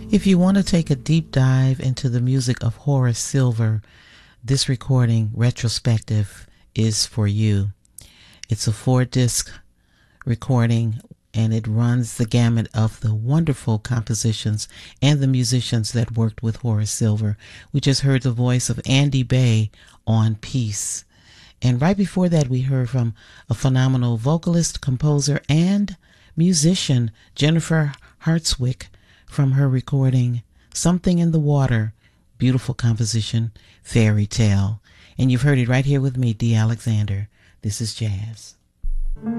If you want to take a deep dive into the music of Horace Silver, this recording, Retrospective, is for you. It's a 4-disc recording, and it runs the gamut of the wonderful compositions and the musicians that worked with Horace Silver. We just heard the voice of Andy Bay on Peace. And right before that, we heard from a phenomenal vocalist, composer, and musician, Jennifer Hartswick, from her recording Something in the Water, beautiful composition, Fairy Tale. And you've heard it right here with me, Dee Alexander. This is Jazz.